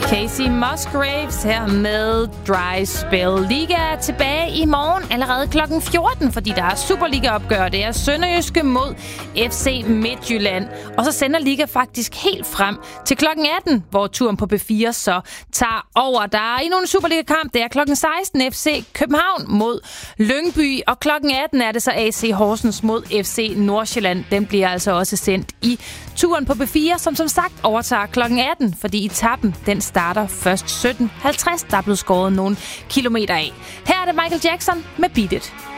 Casey Musgraves her med Dry Spell. Liga er tilbage i morgen allerede kl. 14, fordi der er Superliga-opgør. Det er Sønderjyske mod FC Midtjylland. Og så sender Liga faktisk helt frem til kl. 18, hvor turen på B4 så tager over. Der er endnu en Superliga-kamp. Det er kl. 16 FC København mod Lyngby. Og kl. 18 er det så AC Horsens mod FC Nordsjælland. Den bliver altså også sendt i turen på B4, som sagt overtager kl. 18, fordi etappen den starter først 17.50. Der er blevet skåret nogle kilometer af. Her er det Michael Jackson med Beat It.